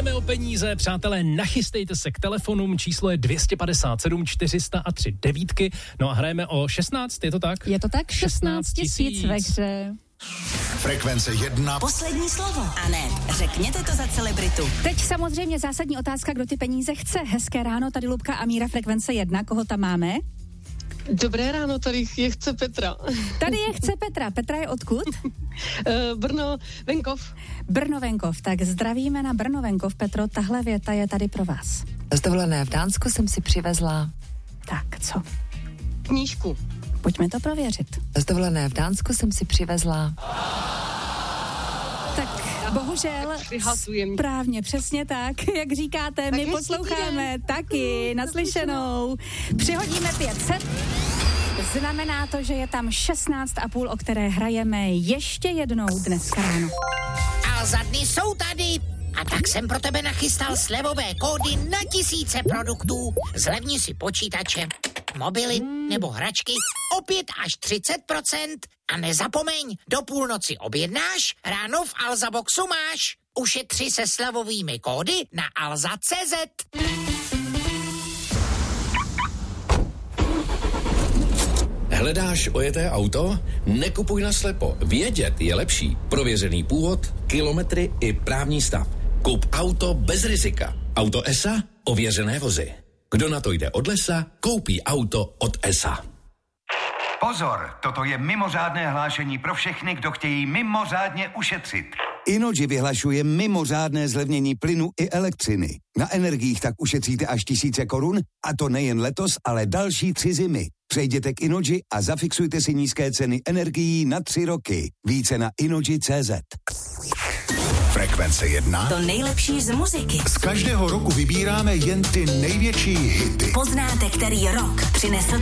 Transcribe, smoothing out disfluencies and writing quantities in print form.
Hrajeme o peníze, přátelé, nachystejte se k telefonům, číslo je 257 403 9. No a hrajeme o 16, je to tak? Je to tak, 16 000 ve hře. Frekvence 1. Poslední slovo. A ne, řekněte to za celebritu. Teď samozřejmě zásadní otázka, kdo ty peníze chce. Hezké ráno, tady Lubka a Míra, Frekvence 1. Koho tam máme? Dobré ráno, tady je chce Petra. Tady je chce Petra. Petra je odkud? Brno, venkov. Brno, venkov. Tak zdravíme na Brno, venkov. Petro, tahle věta je tady pro vás. Z dovolené v Dánsku jsem si přivezla... Tak, co? Knížku. Pojďme to prověřit. Z dovolené v Dánsku jsem si přivezla... Tak, bohužel, správně, přesně tak, jak říkáte, my posloucháme taky, naslyšenou. Přihodíme 500, znamená to, že je tam 16,5, o které hrajeme ještě jednou dneska ráno. A za dny jsou tady. A tak jsem pro tebe nachystal slevové kódy na tisíce produktů. Zlevni si počítače, mobily nebo hračky o 5 až 30%. A nezapomeň, do půlnoci objednáš, ráno v Alza Boxu máš. Ušetři se slevovými kódy na alza.cz. Hledáš ojeté auto? Nekupuj naslepo. Vědět je lepší. Prověřený původ, kilometry i právní stav. Kup auto bez rizika. Auto ESA? Ověřené vozy. Kdo na to jde od lesa, koupí auto od ESA. Pozor, toto je mimořádné hlášení pro všechny, kdo chtějí mimořádně ušetřit. Innogy vyhlašuje mimořádné zlevnění plynu i elektřiny. Na energiích tak ušetříte až 1000 korun, a to nejen letos, ale další 3 zimy. Přejděte k Innogy a zafixujte si nízké ceny energií na 3 roky. Více na Innogy.cz. Frekvence 1. To nejlepší z muziky. Z každého roku vybíráme jen ty největší hity. Poznáte, který rok přinesl